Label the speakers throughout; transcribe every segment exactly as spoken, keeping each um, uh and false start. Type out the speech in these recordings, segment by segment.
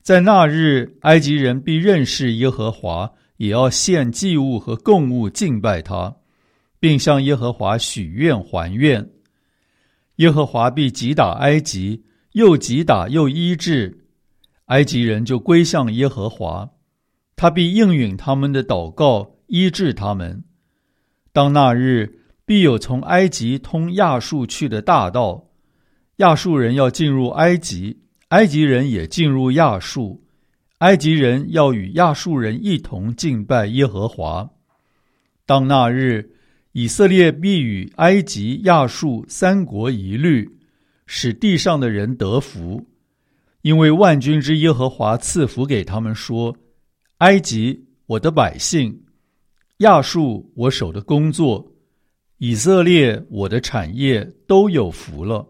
Speaker 1: 在那日，埃及人必认识耶和华，也要献祭物和供物敬拜他，并向耶和华许愿还愿。耶和华必击打埃及，又击打又医治，埃及人就归向耶和华，他必应允他们的祷告，医治他们。当那日，必有从埃及通亚述去的大道，亚述人要进入埃及，埃及人也进入亚述，埃及人要与亚述人一同敬拜耶和华。当那日，以色列必与埃及、亚述三国一律，使地上的人得福，因为万军之耶和华赐福给他们说：埃及，我的百姓；亚述，我手的工作；以色列，我的产业，都有福了。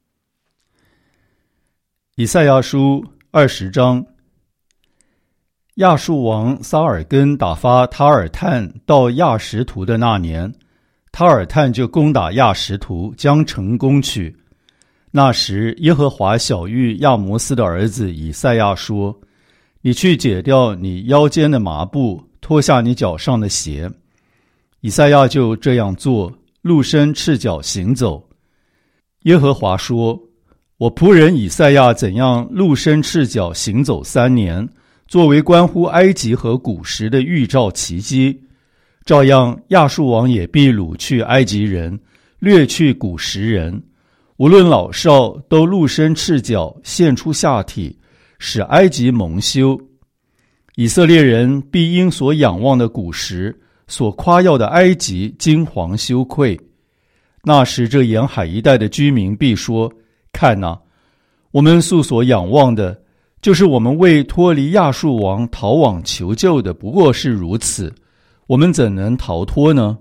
Speaker 1: 以赛亚书二十章。亚述王撒尔根打发塔尔探到亚实图的那年，塔尔探就攻打亚实图，将城攻取。那时耶和华晓谕亚摩斯的儿子以赛亚说：你去解掉你腰间的麻布，脱下你脚上的鞋。以赛亚就这样做，露身赤脚行走。耶和华说：我仆人以赛亚怎样露身赤脚行走三年，作为关乎埃及和古时的预兆奇迹，照样亚述王也必掳去埃及人，掠去古时人，无论老少，都露身赤脚，现出下体，使埃及蒙羞。以色列人必因所仰望的古时，所夸耀的埃及惊惶羞愧。那时这沿海一带的居民必说：看哪，我们素所仰望的，就是我们为脱离亚述王逃往求救的，不过是如此，我们怎能逃脱呢？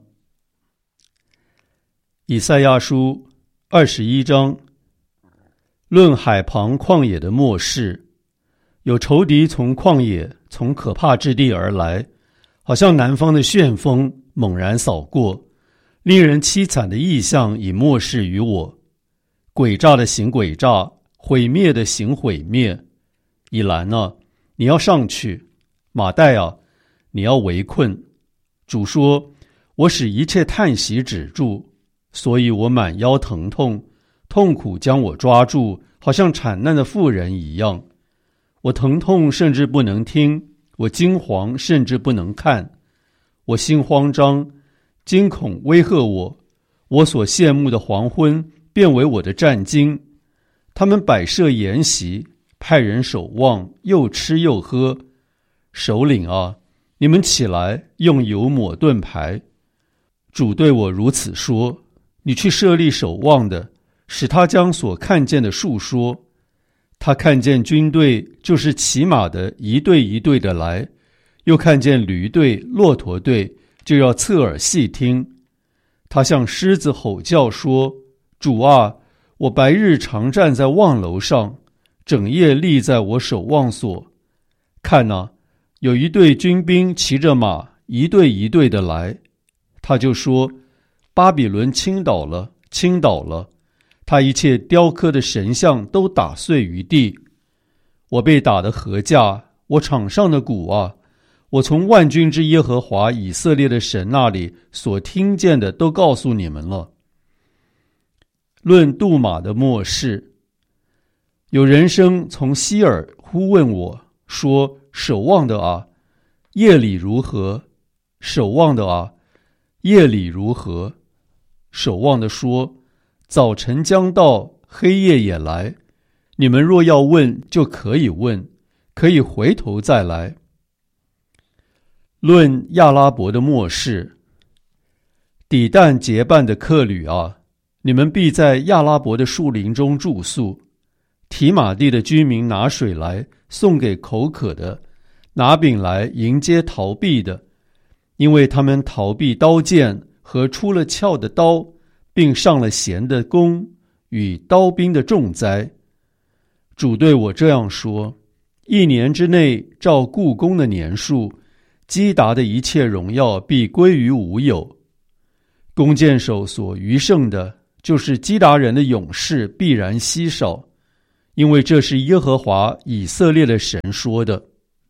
Speaker 1: 以赛亚书二十一章。论海旁旷野的末世。有仇敌从旷野，从可怕之地而来，好像南方的旋风猛然扫过，令人凄惨的异象已漠视于我。诡诈的行诡诈，毁灭的行毁灭。以兰啊，你要上去；马代啊，你要围困。主说：我使一切叹息止住，所以我满腰疼痛，痛苦将我抓住，好像产难的妇人一样。我疼痛甚至不能听，我惊惶甚至不能看。我心慌张，惊恐威吓我，我所羡慕的黄昏变为我的战惊。他们摆设筵席，派人守望，又吃又喝。首领啊，你们起来，用油抹盾牌。主对我如此说：你去设立守望的，使他将所看见的述说。他看见军队，就是骑马的一队一队的来，又看见驴队、骆驼队，就要侧耳细听。他向狮子吼叫说：主啊，我白日常站在望楼上，整夜立在我守望所。看哪，有一队军兵骑着马，一队一队的来。他就说：巴比伦倾倒了，倾倒了，他一切雕刻的神像都打碎于地。我被打得何价，我场上的鼓啊，我从万军之耶和华以色列的神那里所听见的都告诉你们了。论杜马的末世。有人声从希尔呼问我说：守望的啊，夜里如何？守望的啊，夜里如何？守望的说：早晨将到，黑夜也来。你们若要问，就可以问，可以回头再来。论亚拉伯的末世。底但结伴的客旅啊，你们必在亚拉伯的树林中住宿。提马地的居民拿水来送给口渴的，拿饼来迎接逃避的，因为他们逃避刀剑和出了鞘的刀，并上了弦的弓与刀兵的重灾。主对我这样说：一年之内，照故宫的年数，基达的一切荣耀必归于无有。弓箭手所余剩的，就是基达人的勇士必然稀少， 因为这是耶和华以色列的神说的。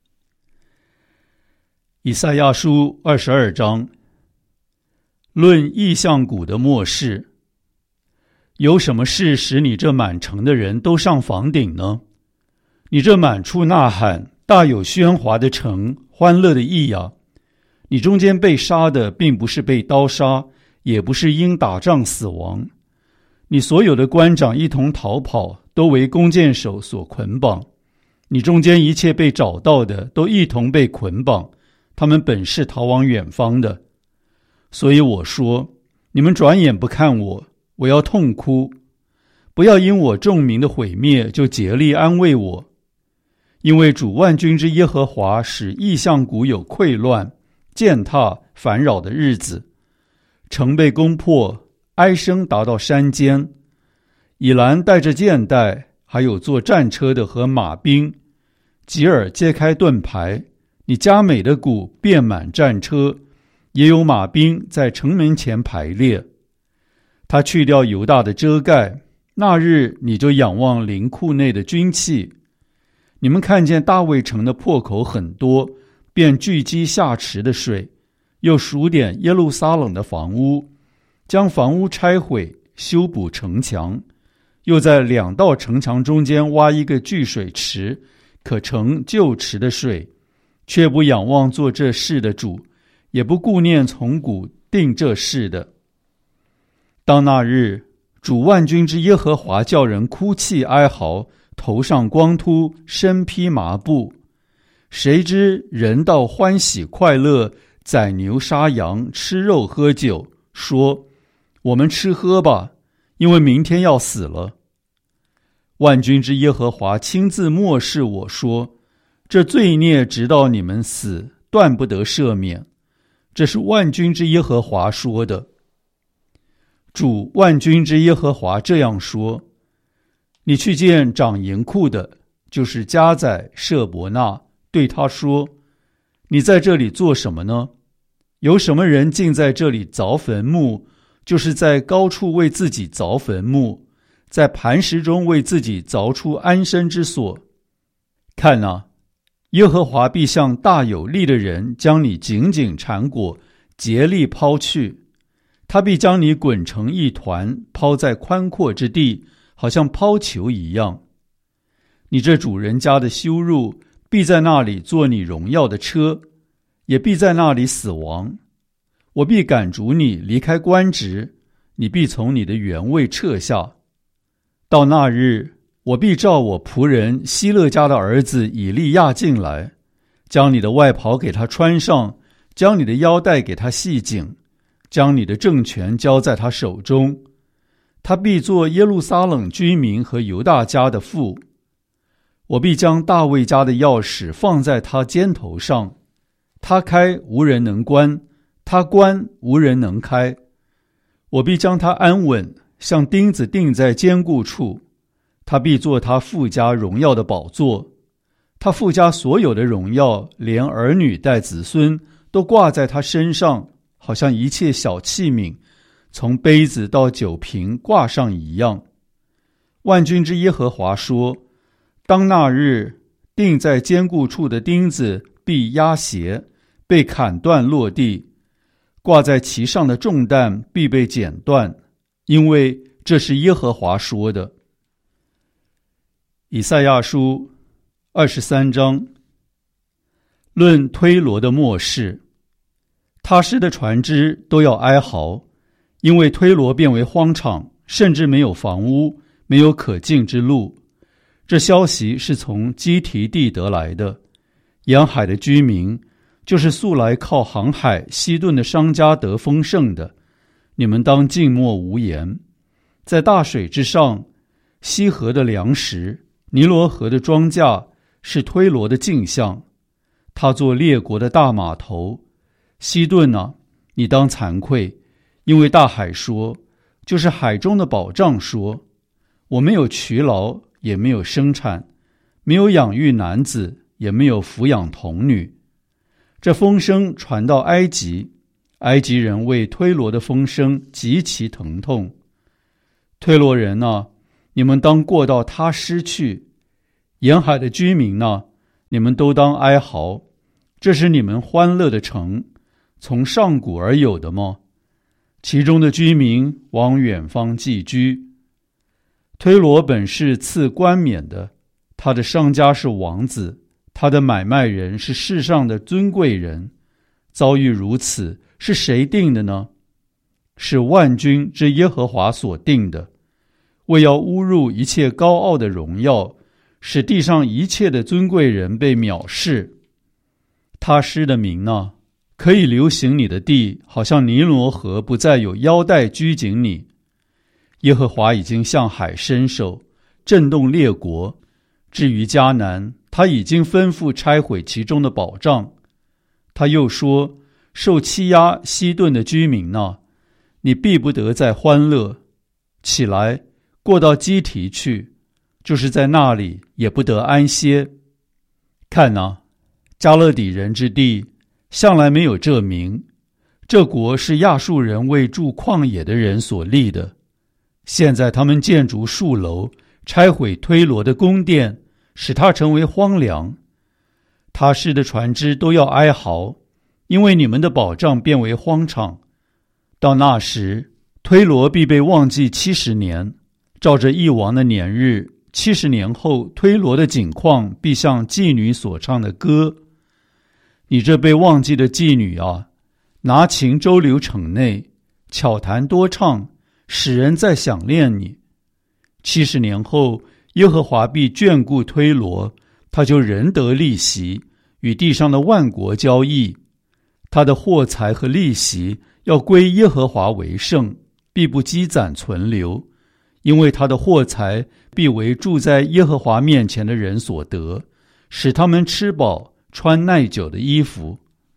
Speaker 1: 以赛亚书二十二章，论异象谷的末世。有什么事使你这满城的人都上房顶呢？你这满处呐喊、大有喧哗的城，欢乐的意呀！你中间被杀的，并不是被刀杀，也不是因打仗死亡。你所有的官长一同逃跑，都为弓箭手所捆绑。你中间一切被找到的，都一同被捆绑，他们本是逃往远方的。所以我说，你们转眼不看我，我要痛哭。不要因我众民的毁灭就竭力安慰我，因为主万军之耶和华使异象谷有溃乱、践踏、烦扰的日子，城被攻破，哀声达到山间。以兰带着箭袋，还有坐战车的和马兵。吉尔揭开盾牌，你佳美的谷遍满战车，也有马兵在城门前排列。他去掉犹大的遮盖，那日你就仰望灵库内的军器。你们看见大卫城的破口很多，便聚集下池的水，又数点耶路撒冷的房屋，将房屋拆毁，修补城墙，又在两道城墙中间挖一个聚水池，可盛旧池的水，却不仰望做这事的主，也不顾念从古定这事的。当那日，主万军之耶和华叫人哭泣哀嚎，头上光秃，身披麻布。谁知人道欢喜快乐，宰牛杀羊，吃肉喝酒，说：我们吃喝吧，因为明天要死了。万军之耶和华亲自默示我说：这罪孽直到你们死，断不得赦免。这是万军之耶和华说的。主万军之耶和华这样说：你去见掌营库的，就是加载舍伯纳，对他说：你在这里做什么呢？有什么人竟在这里凿坟墓，就是在高处为自己凿坟墓，在磐石中为自己凿出安身之所。看啊，耶和华必像大有力的人将你紧紧缠裹，竭力抛去。他必将你滚成一团，抛在宽阔之地，好像抛球一样。你这主人家的羞辱，必在那里做你荣耀的车，也必在那里死亡。我必赶逐你离开官职，你必从你的原位撤下。到那日，我必召我仆人希勒家的儿子以利亚进来，将你的外袍给他穿上，将你的腰带给他系紧，将你的政权交在他手中。他必做耶路撒冷居民和犹大家的父。我必将大卫家的钥匙放在他肩头上，他开无人能关，他关无人能开。我必将他安稳，像钉子钉在坚固处。他必做他父家荣耀的宝座，他父家所有的荣耀，连儿女带子孙，都挂在他身上，好像一切小器皿，从杯子到酒瓶挂上一样。万军之耶和华说：当那日，钉在坚固处的钉子必压斜，被砍断落地，挂在其上的重担必被剪断，因为这是耶和华说的。以赛亚书二十三章，论推罗的末世。他施的船只都要哀嚎，因为推罗变为荒场，甚至没有房屋，没有可进之路。这消息是从基提地得来的。沿海的居民，就是素来靠航海西顿的商家得丰盛的，你们当静默无言。在大水之上，西河的粮食，尼罗河的庄稼，是推罗的镜像。他做列国的大码头。西顿啊，你当惭愧，因为大海说，就是海中的宝藏说：我没有劬劳，也没有生产，没有养育男子，也没有抚养童女。这风声传到埃及，埃及人为推罗的风声极其疼痛。推罗人啊， 你们当过到他施去。沿海的居民呢，你们都当哀嚎，这是你们欢乐的城，从上古而有的吗？其中的居民往远方寄居。推罗本是赐冠冕的，他的商家是王子，他的买卖人是世上的尊贵人。遭遇如此，是谁定的呢？是万军之耶和华所定的，为要侮辱一切高傲的荣耀，使地上一切的尊贵人被藐视。他施的名呢，可以流行你的地，好像尼罗河不再有腰带拘谨你。耶和华已经向海伸手，震动列国。至于迦南，他已经吩咐拆毁其中的保障。他又说，受欺压西顿的居民哪，你必不得再欢乐。起来，过到基提去，就是在那里也不得安歇。看哪，加勒底人之地向来没有这名，这国是亚述人为住旷野的人所立的。现在他们建筑树楼，拆毁推罗的宫殿，使它成为荒凉。他施的船只都要哀嚎，因为你们的保障变为荒场。到那时，推罗必被忘记七十年，照着一王的年日，七十年后，推罗的景况必像妓女所唱的歌。你这被忘记的妓女啊，拿琴周流城内，巧弹多唱，使人再想念你。七十年后，耶和华必眷顾推罗，他就仍得利息，与地上的万国交易。他的货财和利息要归耶和华为圣，必不积攒存留，因为他的货财必为住在耶和华面前的人所得，使他们吃饱，穿耐久的衣服。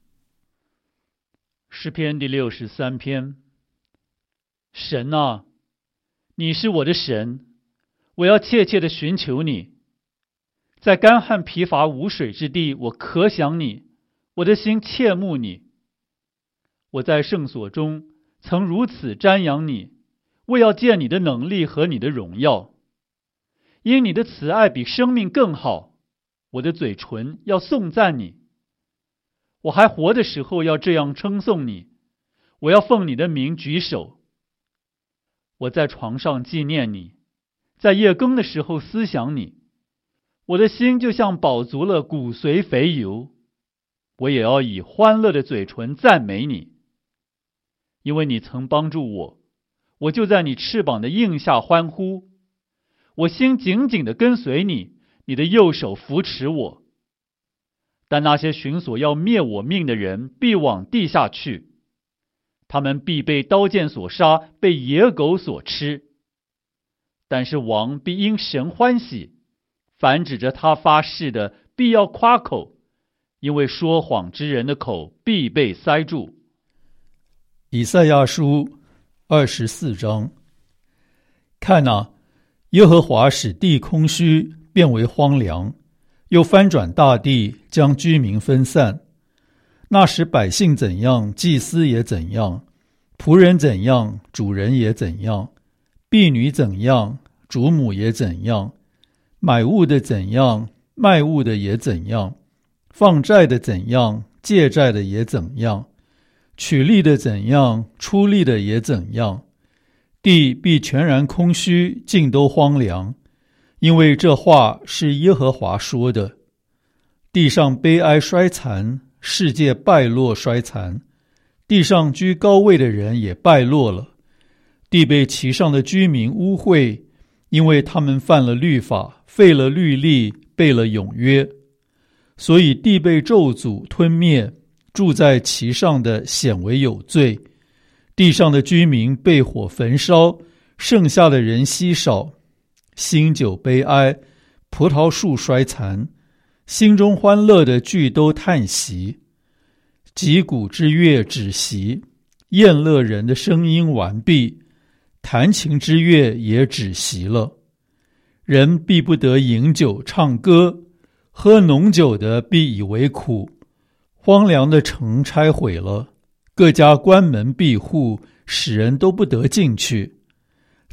Speaker 2: 诗篇第六十三篇。神啊，你是我的神，我要切切地寻求你。在干旱疲乏无水之地，我可想你，我的心切慕你。我在圣所中曾如此瞻仰你，为要见你的能力和你的荣耀。因你的慈爱比生命更好，我的嘴唇要颂赞你。我还活的时候要这样称颂你，我要奉你的名举手。我在床上纪念你，在夜更的时候思想你。我的心就像饱足了骨髓肥油，我也要以欢乐的嘴唇赞美你。因为你曾帮助我，我就在你翅膀的荫下欢呼。我心紧紧地跟随你，你的右手扶持我。但那些寻索要灭我命的人必往地下去，他们必被刀剑所杀，被野狗所吃。但是王必因神欢喜，凡指着他发誓的必要夸口，因为说谎之人的口必被塞住。
Speaker 1: 以赛亚书二十四章。看哪，耶和华使地空虚，变为荒凉，又翻转大地，将居民分散。那时百姓怎样，祭司也怎样；仆人怎样，主人也怎样；婢女怎样，主母也怎样；买物的怎样，卖物的也怎样；放债的怎样，借债的也怎样；取利的怎样，出利的也怎样。地必全然空虚，尽都荒凉，因为这话是耶和华说的。地上悲哀衰残，世界败落衰残，地上居高位的人也败落了。地被其上的居民污秽，因为他们犯了律法，废了律例，背了永约。所以地被咒诅吞灭，住在其上的显为有罪。地上的居民被火焚烧，剩下的人稀少。新酒悲哀，葡萄树衰残，心中欢乐的俱都叹息。击鼓之乐止息，宴乐人的声音完毕，弹琴之乐也止息了。人必不得饮酒唱歌，喝浓酒的必以为苦。荒凉的城拆毁了，各家关门闭户，使人都不得进去。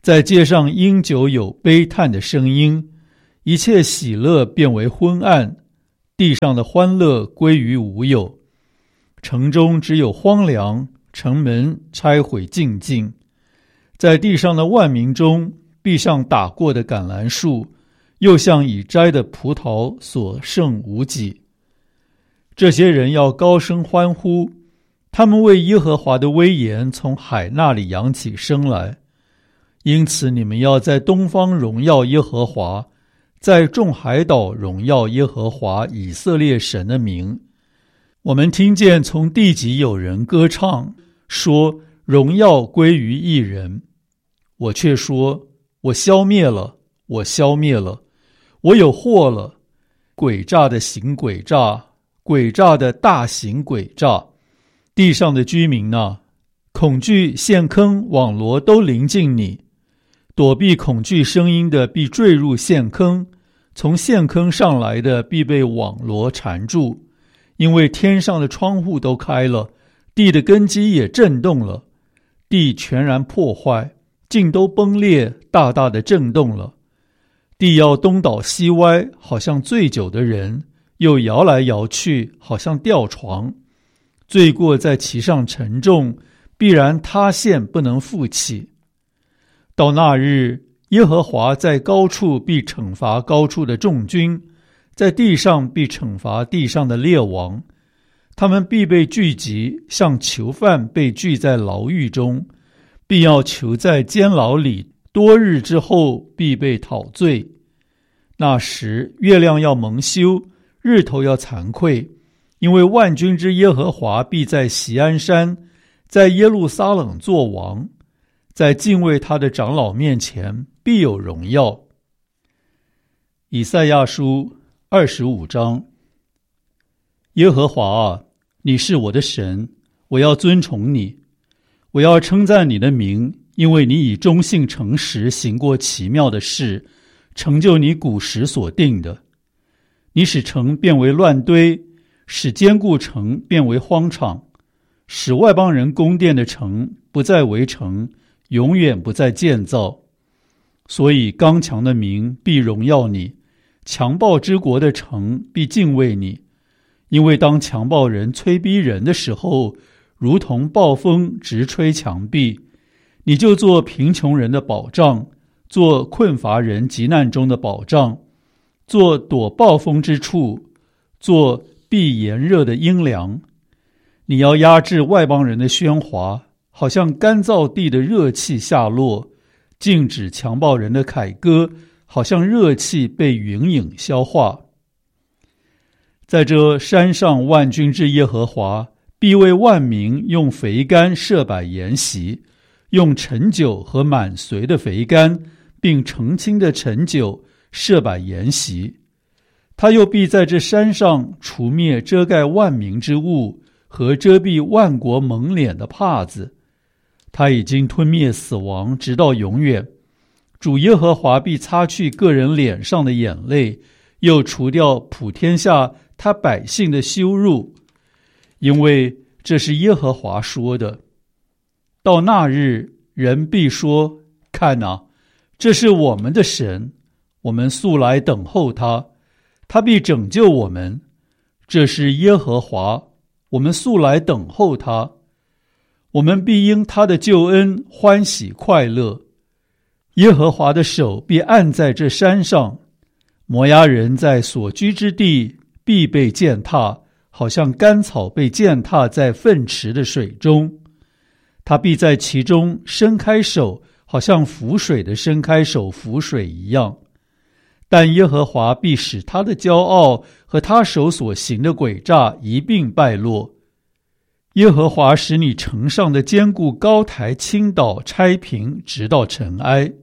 Speaker 1: 在街上因酒有悲叹的声音，一切喜乐变为昏暗，地上的欢乐归于无有。城中只有荒凉，城门拆毁尽尽。在地上的万民中，必像打过的橄榄树，又像已摘的葡萄，所剩无几。这些人要高声欢呼，他们为耶和华的威严从海那里扬起声来。因此你们要在东方荣耀耶和华，在众海岛荣耀耶和华以色列神的名。我们听见从地极有人歌唱，说荣耀归于一人。我却说，我消灭了，我消灭了，我有祸了，诡诈的行诡诈，诡诈的大行诡诈。地上的居民哪，恐惧陷坑网罗都临近你，躲避恐惧声音的必坠入陷坑，从陷坑上来的必被网罗缠住。因为天上的窗户都开了，地的根基也震动了，地全然破坏，尽都崩裂，大大的震动了。地要东倒西歪，好像醉酒的人，又摇来摇去，好像吊床。罪过在其上沉重，必然塌陷，不能复起。到那日，耶和华在高处必惩罚高处的众军，在地上必惩罚地上的列王。他们必被聚集，像囚犯被聚在牢狱中，必要囚在监牢里，多日之后必被讨罪。那时月亮要蒙羞，日头要惭愧，因为万军之耶和华必在锡安山，在耶路撒冷作王，在敬畏他的长老面前必有荣耀。以赛亚书二十五章。耶和华啊，你是我的神，我要尊崇你，我要称赞你的名，因为你以忠信诚实行过奇妙的事，成就你古时所定的。你使城变为乱堆，使坚固城变为荒场，使外邦人宫殿的城不再为城，永远不再建造。所以刚强的民必荣耀你，强暴之国的城必敬畏你。因为当强暴人催逼人的时候，如同暴风直吹墙壁，你就做贫穷人的保障，做困乏人急难中的保障，做躲暴风之处，做避炎热的阴凉。你要压制外邦人的喧哗，好像干燥地的热气下落，禁止强暴人的凯歌，好像热气被云影消化。在这山上万军之耶和华必为万民用肥甘设摆筵席，用陈酒和满髓的肥甘，并澄清的陈酒设摆筵席。他又必在这山上除灭遮盖万民之物和遮蔽万国蒙脸的帕子。他已经吞灭死亡，直到永远。主耶和华必擦去个人脸上的眼泪，又除掉普天下他百姓的羞辱，因为这是耶和华说的。到那日，人必说：看哪，这是我们的神，我们素来等候他，他必拯救我们。这是耶和华，我们素来等候他，我们必因他的救恩欢喜快乐。耶和华的手必按在这山上，摩押人在所居之地必被践踏，好像干草被践踏在粪池的水中。他必在其中伸开手，好像浮水的伸开手浮水一样。但耶和华必使他的骄傲和他手所行的诡诈一并败落。耶和华使你城上的坚固高台倾倒拆平，直到尘埃。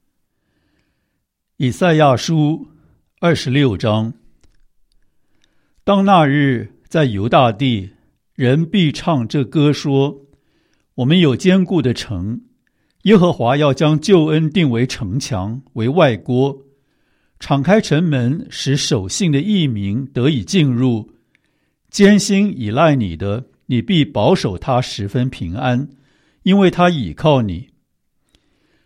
Speaker 1: 以赛亚书二十六章。当那日，在犹大地，人必唱这歌说：我们有坚固的城，耶和华要将救恩定为城墙，为外郭，敞开城门，使守信的义民得以进入。艰辛倚赖你的，你必保守他十分平安，因为他倚靠你。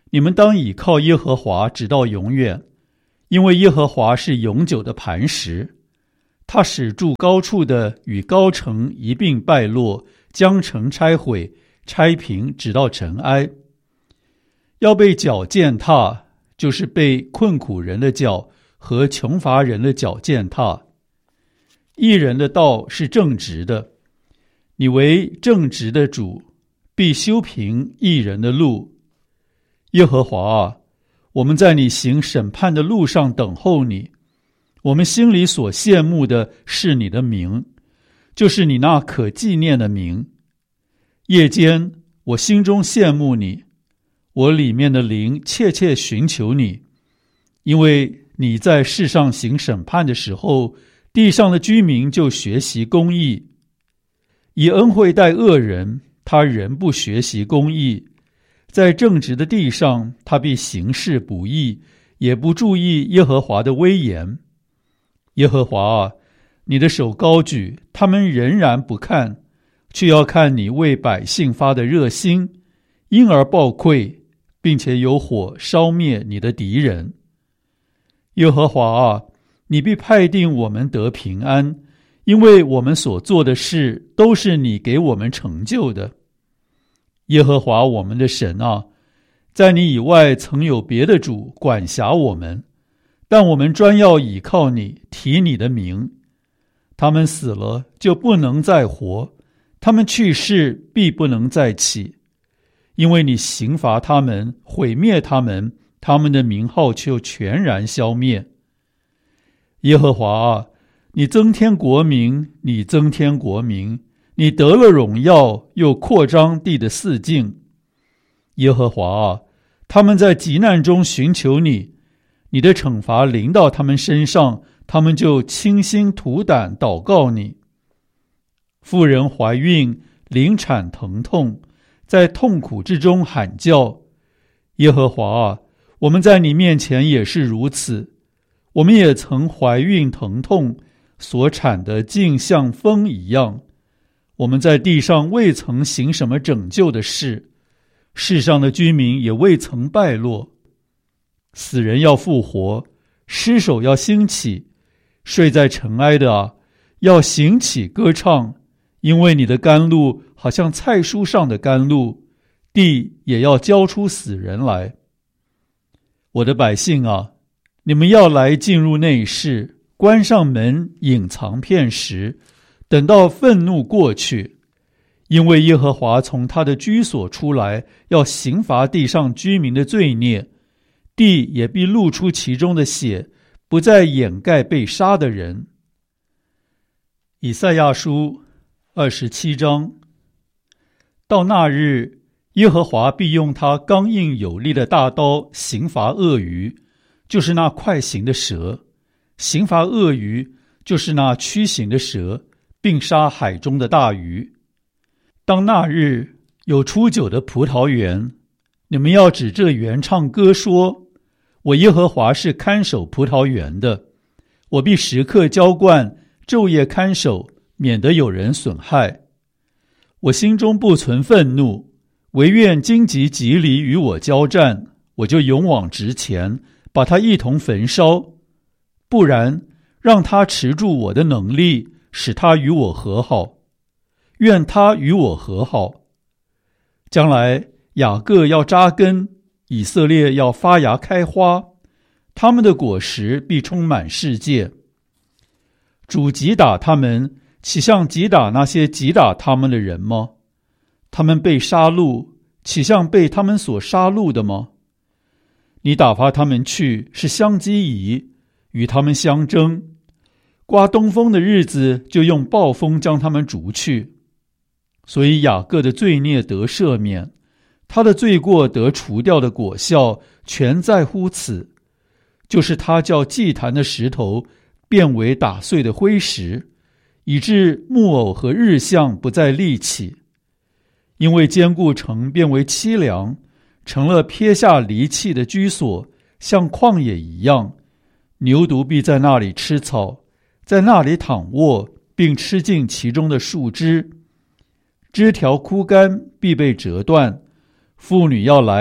Speaker 1: 你们当倚靠耶和华直到永远，因为耶和华是永久的磐石。他使住高处的与高城一并败落，将城拆毁，拆平，直到尘埃。要被脚践踏，就是被困苦人的脚和穷乏人的脚践踏。义人的道是正直的，你为正直的主，必修平义人的路。耶和华啊，我们在你行审判的路上等候你。我们心里所羡慕的是你的名，就是你那可纪念的名。夜间我心中羡慕你，我里面的灵切切寻求你，因为你在世上行审判的时候，地上的居民就学习公义。以恩惠待恶人，他仍不学习公义。在正直的地上，他必行事不义，也不注意耶和华的威严。耶和华啊，你的手高举，他们仍然不看，却要看你为百姓发的热心，因而报馈，并且有火烧灭你的敌人。耶和华啊，你必派定我们得平安，因为我们所做的事都是你给我们成就的。耶和华我们的神啊，在你以外曾有别的主管辖我们，但我们专要倚靠你，提你的名。他们死了就不能再活，他们去世必不能再起，因为你刑罚他们，毁灭他们，他们的名号就全然消灭。耶和华啊，你增添国民，你增添国民，你得了荣耀，又扩张地的四境。耶和华啊，他们在急难中寻求你，你的惩罚临到他们身上，他们就倾心吐胆祷告你。妇人怀孕，临产疼痛，在痛苦之中喊叫。耶和华啊，我们在你面前也是如此，我们也曾怀孕疼痛，所产的竟像风一样。我们在地上未曾行什么拯救的事，世上的居民也未曾败落。死人要复活，尸首要兴起，睡在尘埃的啊，要醒起歌唱，因为你的甘露好像菜蔬上的甘露，地也要交出死人来。我的百姓啊，你们要来进入内室，关上门，隐藏片时，等到愤怒过去，因为耶和华从他的居所出来，要刑罚地上居民的罪孽，地也必露出其中的血，不再掩盖被杀的人。以赛亚书二十七章。到那日，耶和华必用他刚硬有力的大刀刑罚鳄鱼，就是那快行的蛇；刑罚鳄鱼，就是那驱行的蛇，并杀海中的大鱼。当那日有出酒的葡萄园，你们要指这园唱歌说，我耶和华是看守葡萄园的，我必时刻浇灌，昼夜看守，免得有人损害。我心中不存愤怒，惟愿荆棘蒺藜与我交战，我就勇往直前，把他一同焚烧。不然，让他持住我的能力，使他与我和好。愿他与我和好。将来雅各要扎根，以色列要发芽开花，他们的果实必充满世界。主击打他们，岂像击打那些击打他们的人吗？他们被杀戮，岂像被他们所杀戮的吗？你打发他们去，是相机疑，与他们相争。刮东风的日子，就用暴风将他们逐去。所以雅各的罪孽得赦免，他的罪过得除掉的果效，全在乎此，就是他叫祭坛的石头变为打碎的灰石，以致木偶和日像不再立起。因为坚固城变为凄凉，成了撇下离弃的居所，像旷野一样。牛犊必在那里吃草，在那里躺卧，并吃尽其中的树枝。枝条枯干，必被折断。妇女要来，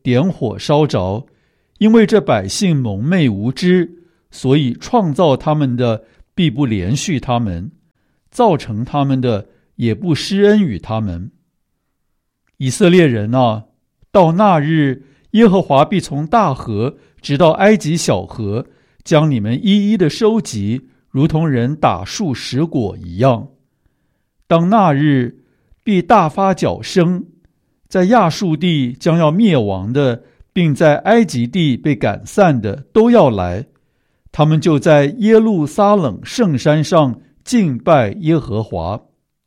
Speaker 3: 点火烧着，因为这百姓蒙昧无知，所以创造他们的必不连续他们，造成他们的也不施恩与他们。以色列人啊，到那日，耶和华必从大河直到埃及小河，将你们一一的收集，如同人打树拾果一样。当那日，必大发角声，在亚述地将要灭亡的，并在埃及地被赶散的都要来，他们就在耶路撒冷圣山上敬拜耶和华。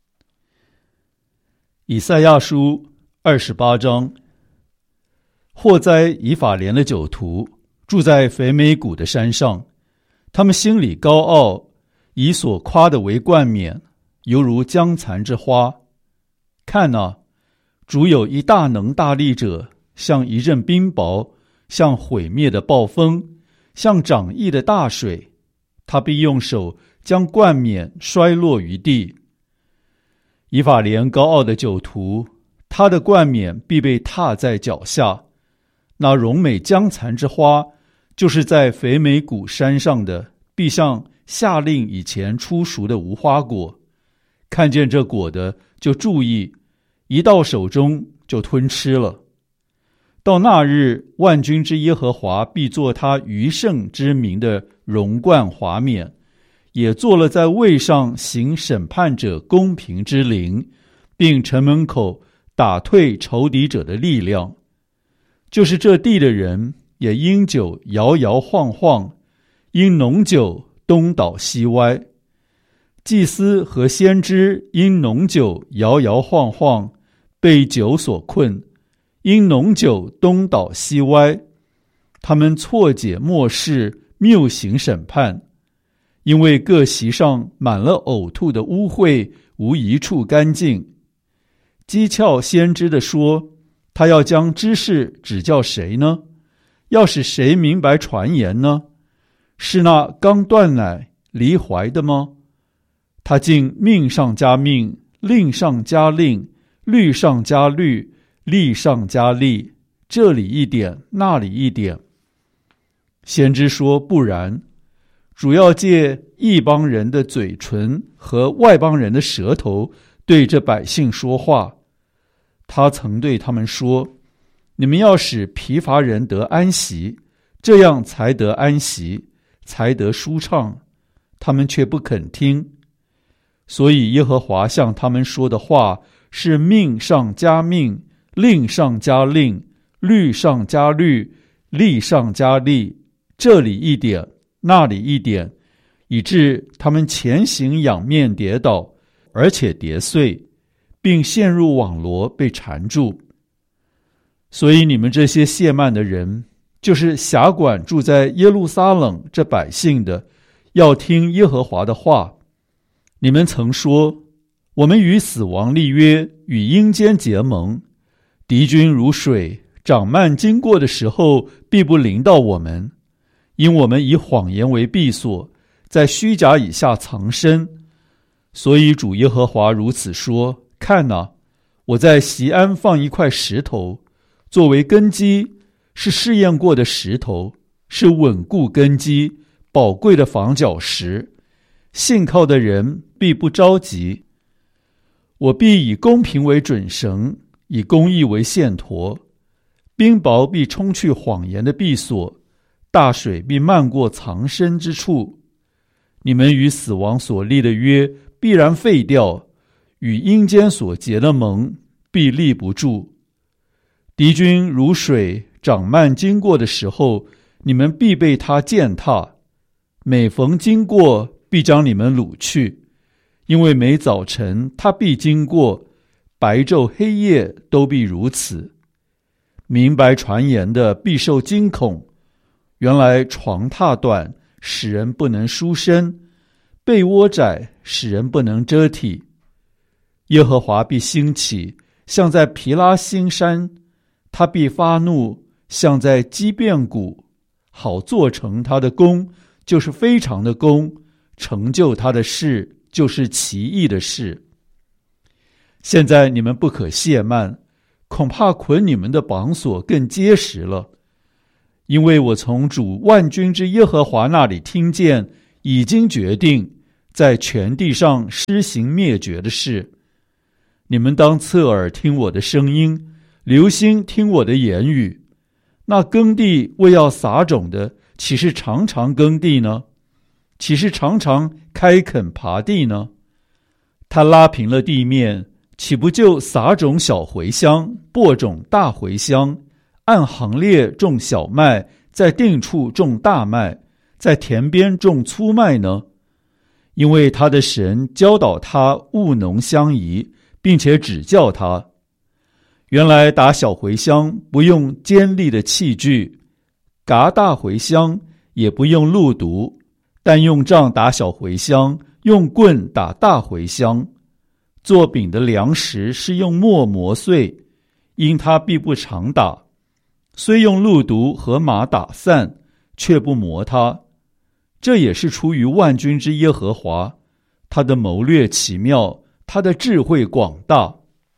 Speaker 3: 以赛亚书二十八章。祸哉以法莲的酒徒，住在肥美谷的山上，他们心里高傲，以所夸的为冠冕，犹如将残之花。看啊，主有一大能大力者，像一阵冰雹，像毁灭的暴风，像涨溢的大水，他必用手将冠冕摔落于地。以法莲高傲的酒徒，他的冠冕必被踏在脚下。那荣美将残之花，就是在肥美谷山上的，必像夏令以前初熟的无花果，看见这果的就注意，一到手中就吞吃了。到那日，万军之耶和华必作他余圣之名的荣冠华冕，也做了在位上行审判者公平之灵，并城门口打退仇敌者的力量。就是这地的人也因酒摇摇晃晃，因浓酒东倒西歪。祭司和先知因浓酒摇摇晃晃，被酒所困，因浓酒东倒西歪。他们错解末世，谬行审判，因为各席上满了呕吐的污秽，无一处干净。讥诮先知的说，他要将知识指教谁呢？要使谁明白传言呢？是那刚断奶离怀的吗？他竟命上加命，令上加令，律上加律，例上加例，这里一点，那里一点。先知说不然，主要借异邦人的嘴唇和外邦人的舌头对这百姓说话。他曾对他们说，你们要使疲乏人得安息，这样才得安息，才得舒畅。他们却不肯听。所以耶和华向他们说的话是命上加命，令上加令，律上加律，例上加例，这里一点，那里一点，以致他们前行仰面跌倒，而且跌碎，并陷入网罗被缠住。所以你们这些亵慢的人，就是辖管住在耶路撒冷这百姓的，要听耶和华的话。你们曾说，我们与死亡立约，与阴间结盟，敌军如水，涨漫经过的时候，必不临到我们，因我们以谎言为避所，在虚假以下藏身。所以主耶和华如此说，看哪，我在锡安放一块石头，作为根基，是试验过的石头，是稳固根基宝贵的防脚石，信靠的人必不着急。我必以公平为准绳，以公义为线砣，冰雹必冲去谎言的避所，大水必漫过藏身之处。你们与死亡所立的约必然废掉，与阴间所结的盟必立不住。敌军如水涨漫经过的时候，你们必被他践踏，每逢经过必将你们掳去，因为每早晨他必经过，白昼黑夜都必如此。明白传言的必受惊恐，原来床榻短，使人不能舒身，被窝窄，使人不能遮体。耶和华必兴起，像在毗拉新山，他必发怒，像在基遍谷，好做成他的功，就是非常的功，成就他的事，就是奇异的事。现在你们不可懈慢， 恐怕捆你们的绑索更结实了。因为我从主万军之耶和华那里听见，已经决定在全地上施行灭绝的事。你们当侧耳听我的声音，留心听我的言语。那耕地为要撒种的，岂是常常耕地呢？岂是常常开垦耙地呢？他拉平了地面，岂不就撒种小茴香，播种大茴香，按行列种小麦，在定处种大麦，在田边种粗麦呢？因为他的神教导他务农相宜，并且指教他。原来打小茴香不用尖利的器具，嘎大茴香也不用路毒，但用杖打小茴香，用棍打大茴香。做饼的粮食是用磨磨碎，因他必不常打，虽用路毒和马打散，却不磨它。这也是出于万军之耶和华，他的谋略奇妙，他的智慧广大。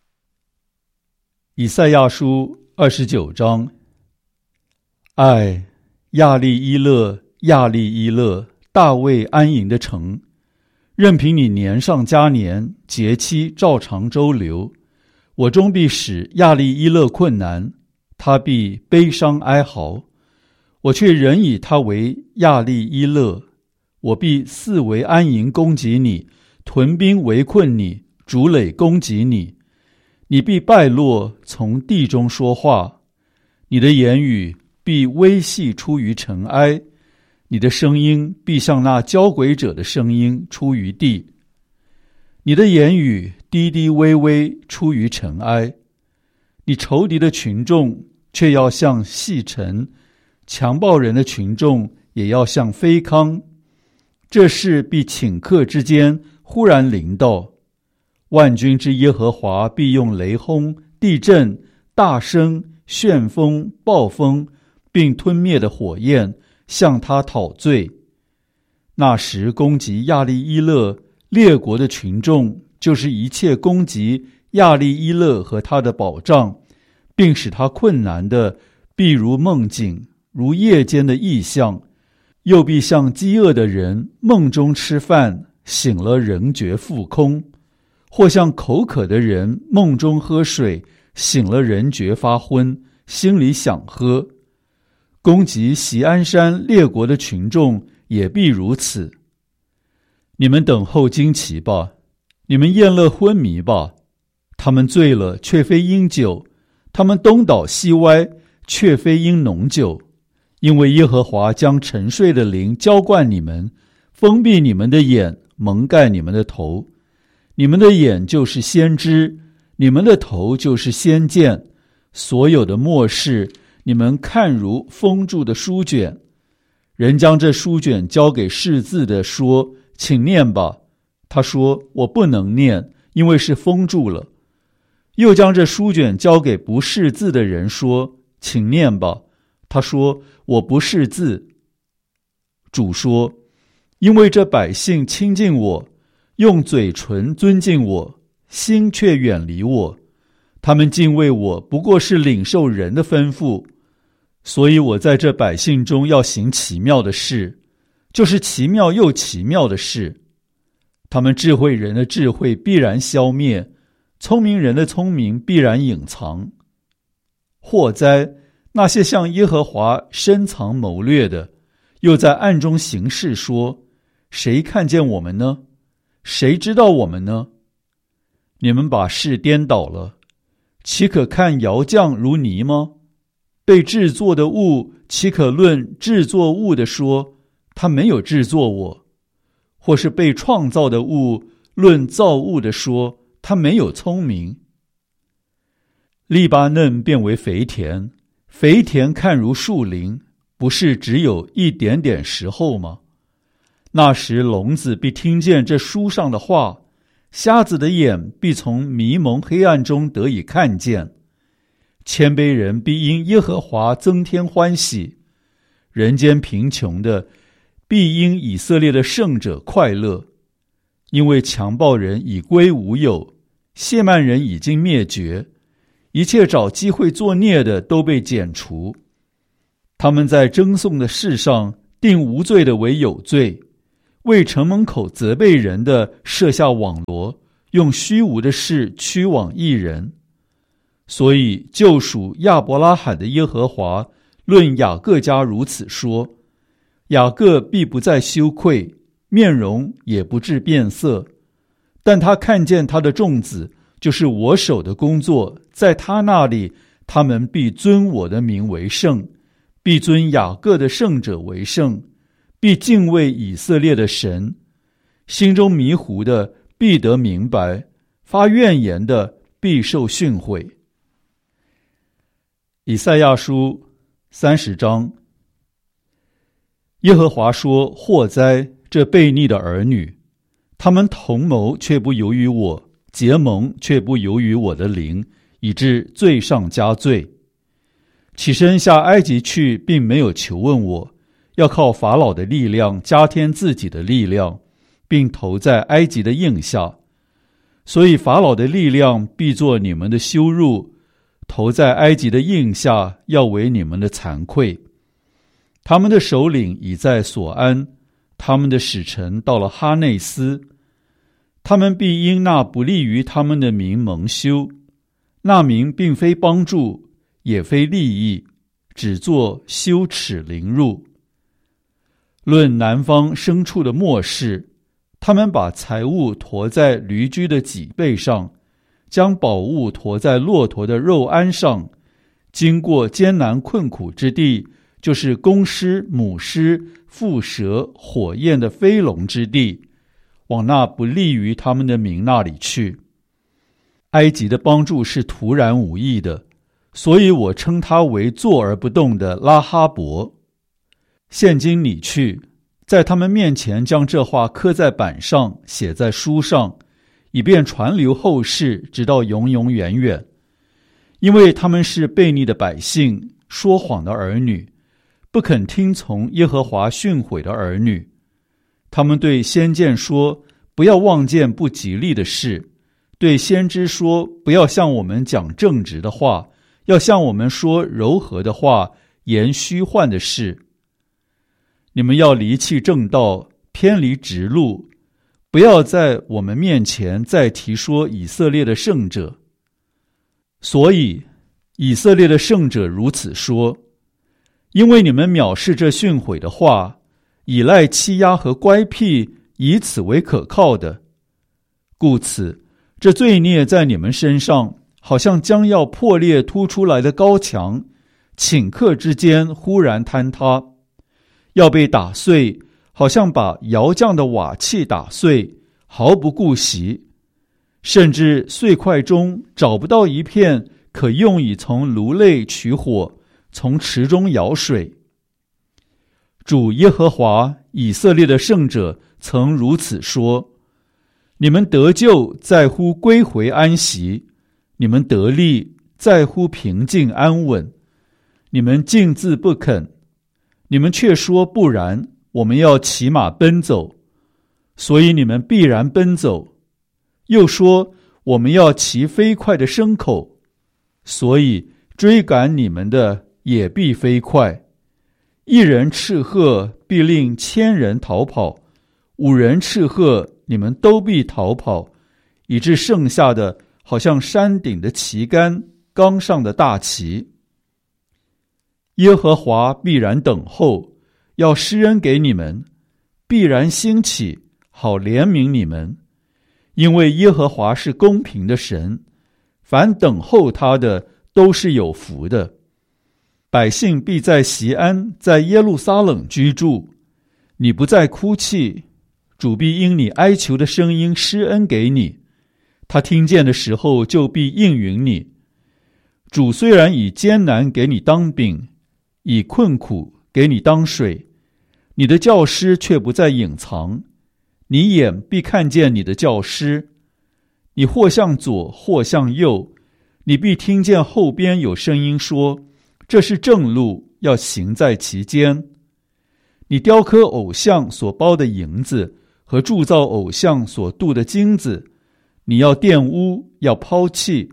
Speaker 3: 以赛亚书二十九章。唉，亚利伊勒，亚利伊勒，大卫安营的城，任凭你年上加年，节期照常周流，我终必使亚利伊勒困难，他必悲伤哀嚎。我却仍以他为亚利伊勒，我必四围安营攻击你，屯兵围困你，筑垒攻击你。你必败落，从地中说话，你的言语必微细出于尘埃，你的声音必像那交鬼者的声音出于地。你的言语低低微微出于尘埃，你仇敌的群众却要像细尘，强暴人的群众也要像飞糠。这事必顷刻之间忽然临到。万军之耶和华必用雷轰、地震、大声、旋风、暴风，并吞灭的火焰向他讨罪。那时攻击亚利伊勒列国的群众，就是一切攻击亚利伊勒和他的保障，并使他困难的，必如梦境，如夜间的异象，又必像饥饿的人梦中吃饭，醒了仍觉腹空，或像口渴的人梦中喝水，醒了人觉发昏，心里想喝。攻击锡安山列国的群众也必如此。你们等候惊奇吧，你们宴乐昏迷吧。他们醉了，却非因酒；他们东倒西歪，却非因浓酒。因为耶和华将沉睡的灵浇灌你们，封闭你们的眼，蒙盖你们的头。你们的眼就是先知，你们的头就是先见。所有的末世，你们看如封住的书卷。人将这书卷交给识字的，说：请念吧。他说：我不能念，因为是封住了。又将这书卷交给不识字的人，说：请念吧。他说：我不识字。主说：因为这百姓亲近我，用嘴唇尊敬我，心却远离我。他们敬畏我，不过是领受人的吩咐。所以我在这百姓中要行奇妙的事，就是奇妙又奇妙的事。他们智慧人的智慧必然消灭，聪明人的聪明必然隐藏。祸哉，那些向耶和华深藏谋略的，又在暗中行事，说：谁看见我们呢？谁知道我们呢？你们把事颠倒了，岂可看窑匠如泥吗？被制作的物，岂可论制作物的说，他没有制作我？或是被创造的物，论造物的说，他没有聪明？利巴嫩变为肥田，肥田看如树林，不是只有一点点时候吗？那时聋子必听见这书上的话，瞎子的眼必从迷蒙黑暗中得以看见。谦卑人必因耶和华增添欢喜，人间贫穷的必因以色列的圣者快乐。因为强暴人已归无有，亵慢人已经灭绝， 一切找机会作孽的都被剪除。他们在争讼的事上定无罪的为有罪，为城门口责备人的设下网罗，用虚无的事驱往义人。所以救赎亚伯拉罕的耶和华论雅各家如此说：雅各必不再羞愧，面容也不致变色，但他看见他的众子，就是我手的工作，在他那里，他们必尊我的名为圣，必尊雅各的圣者为圣，必敬畏以色列的神。心中迷糊的必得明白，发怨言的必受训诲。以赛亚书三十章。耶和华说：祸哉，这悖逆的儿女！他们同谋却不由于我，结盟却不由于我的灵，以致罪上加罪。起身下埃及去，并没有求问我，要靠法老的力量加添自己的力量，并投在埃及的印下。所以法老的力量必作你们的羞辱，投在埃及的印下，要为你们的惭愧。他们的首领已在所安，他们的使臣到了哈内斯。他们必因那不利于他们的名蒙羞，那名并非帮助，也非利益，只作羞耻凌辱。论南方牲畜的末世，他们把财物驮在驴驹的脊背上，将宝物驮在骆驼的肉鞍上，经过艰难困苦之地，就是公狮、母狮、蝮蛇、火焰的飞龙之地，往那不利于他们的民那里去。埃及的帮助是突然无益的，所以我称他为坐而不动的拉哈伯。现今你去，在他们面前将这话刻在板上，写在书上，以便传流后世，直到永永远远。因为他们是悖逆的百姓，说谎的儿女，不肯听从耶和华训诲的儿女。他们对先见说，不要望见不吉利的事，对先知说，不要向我们讲正直的话，要向我们说柔和的话，言虚幻的事。你们要离弃正道，偏离直路，不要在我们面前再提说以色列的圣者。所以以色列的圣者如此说：因为你们藐视这训诲的话，倚赖欺压和乖僻，以此为可靠的，故此这罪孽在你们身上，好像将要破裂突出来的高墙，顷刻之间忽然坍塌，要被打碎，好像把窑匠的瓦器打碎，毫不顾惜，甚至碎块中找不到一片可用以从炉内取火，从池中舀水。主耶和华以色列的圣者曾如此说：你们得救在乎归回安息，你们得力在乎平静安稳。你们静自不肯，你们却说不然，我们要骑马奔走，所以你们必然奔走。又说我们要骑飞快的牲口，所以追赶你们的也必飞快。一人斥喝，必令千人逃跑；五人斥喝，你们都必逃跑，以致剩下的好像山顶的旗杆，冈上的大旗。耶和华必然等候，要施恩给你们，必然兴起，好怜悯你们。因为耶和华是公平的神，凡等候他的都是有福的。百姓必在锡安，在耶路撒冷居住。你不再哭泣，主必因你哀求的声音施恩给你，他听见的时候就必应允你。主虽然以艰难给你当饼，以困苦给你当水，你的教师却不再隐藏，你眼必看见你的教师。你或向左，或向右，你必听见后边有声音说，这是正路，要行在其间。你雕刻偶像所包的银子，和铸造偶像所镀的金子，你要玷污，要抛弃，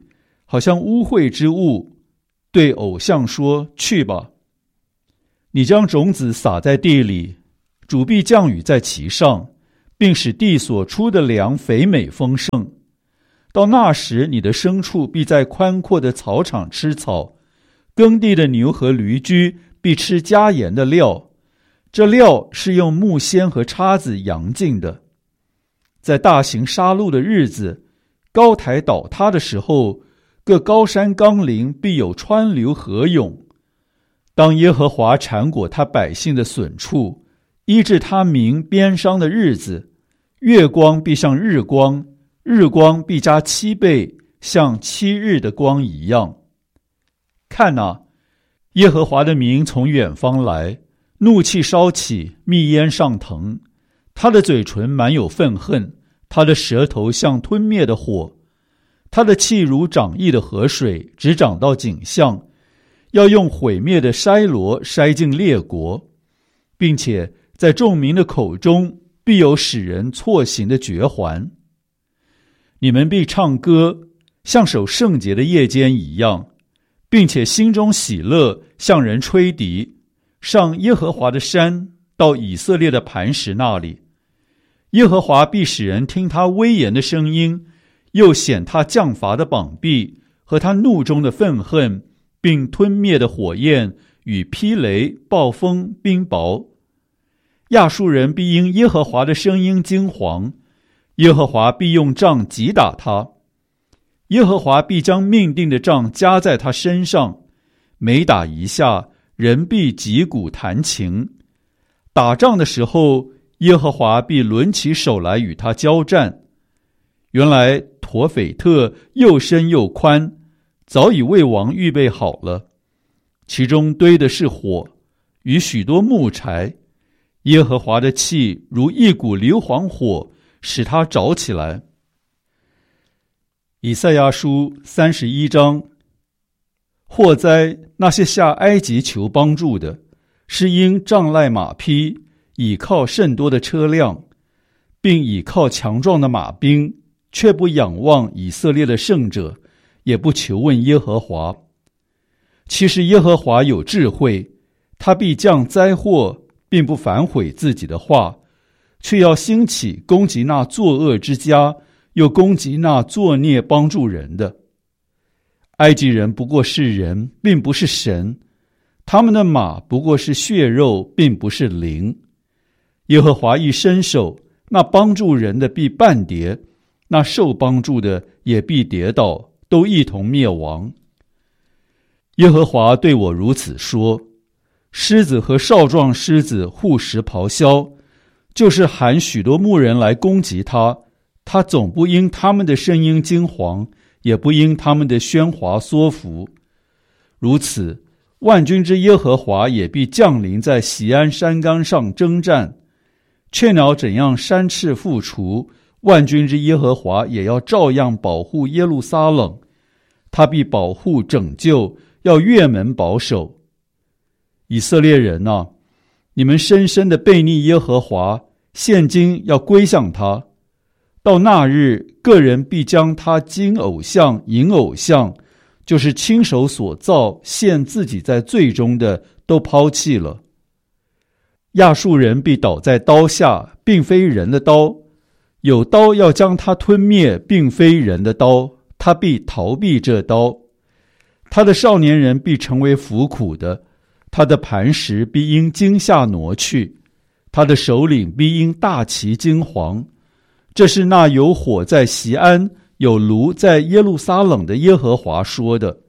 Speaker 3: 好像污秽之物，对偶像说：去吧。你将种子撒在地里，主必降雨在其上，并使地所出的粮肥美丰盛。到那时，你的牲畜必在宽阔的草场吃草，耕地的牛和驴驹必吃加盐的料，这料是用木锨和叉子扬进的。在大型杀戮的日子，高台倒塌的时候，各高山冈陵必有川流河涌。当耶和华缠裹他百姓的损处，医治他民鞭伤的日子，月光必像日光，日光必加七倍，像七日的光一样。看哪，耶和华的名从远方来，怒气烧起，密烟上腾。他的嘴唇满有愤恨，他的舌头像吞灭的火。他的气如涨溢的河水，直涨到颈项，要用毁灭的筛箩筛尽列国，并且在众民的口中必有使人错行的绝环。你们必唱歌，像守圣节的夜间一样，并且心中喜乐，向人吹笛，上耶和华的山，到以色列的磐石那里。耶和华必使人听他威严的声音，又显他降罚的膀臂和他怒中的愤恨，并吞灭的火焰与霹雷、暴风、冰雹。亚述人必因耶和华的声音惊惶，耶和华必用杖击打他。耶和华必将命定的杖加在他身上，每打一下，人必击鼓弹琴。打仗的时候，耶和华必抡起手来与他交战。原来陀斐特又深又宽，早已为王预备好了，其中堆的是火与许多木柴。耶和华的气如一股硫磺火，使它着起来。以赛亚书三十一章。祸哉，那些下埃及求帮助的，是因仗赖马匹，倚靠甚多的车辆，并倚靠强壮的马兵，却不仰望以色列的圣者，也不求问耶和华。其实耶和华有智慧，他必降灾祸，并不反悔自己的话，却要兴起攻击那作恶之家，又攻击那作孽帮助人的。埃及人不过是人，并不是神，他们的马不过是血肉，并不是灵。耶和华一伸手，那帮助人的必半跌，那受帮助的也必跌倒，都一同灭亡。耶和华对我如此说：狮子和少壮狮子互食咆哮，就是喊许多牧人来攻击他，他总不因他们的声音惊惶，也不因他们的喧哗缩伏。如此，万军之耶和华也必降临在锡安山冈上征战。雀鸟怎样山翅复除，万军之耶和华也要照样保护耶路撒冷。他必保护拯救，要越门保守。以色列人啊，你们深深的背逆耶和华，现今要归向他。到那日，个人必将他金偶像、银偶像，就是亲手所造陷自己在罪中的，都抛弃了。亚述人必倒在刀下，并非人的刀，有刀要将他吞灭，并非人的刀，他必逃避这刀。他的少年人必成为服苦的，他的磐石必因惊吓挪去，他的首领必因大旗惊惶。这是那有火在锡安，有炉在耶路撒冷的耶和华说的。